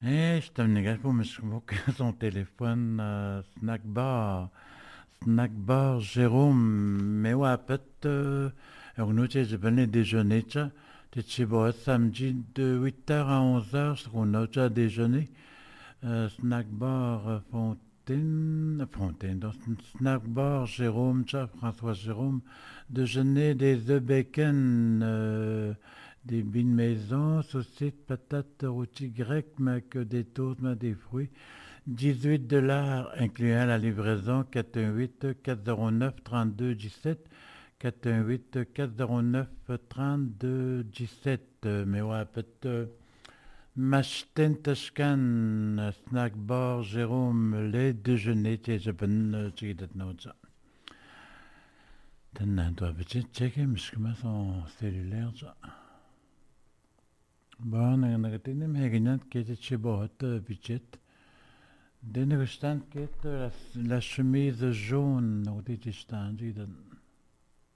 Je t'amène pour me souvenir son téléphone, snack bar Jérôme, mais ouais, peut-être, nous, tu sais, je déjeuner, tu sais, bon, samedi de 8h à 11h, on a déjà déjeuner. Snack bar Fontaine, donc snack bar Jérôme, François Jérôme, déjeuner des œufs bacon, des bines maison, saucisses, patates, rôtis grecs, mais que des toasts, mais des fruits. 18 $ incluant la livraison, 418 409 32 17, 418 409 32 17. Mais ouais, peut-être. Mashten Tashkan, Snack Bar, Jérôme, les déjeuners, je ben, tchigidat nauza. Tenna, toi, petit checker, mishkuma son cellulaire, ça. Bon, nagatine, meginat, kete chibohot, bichet. Den gestan, kete la chemise jaune, ou dit stand,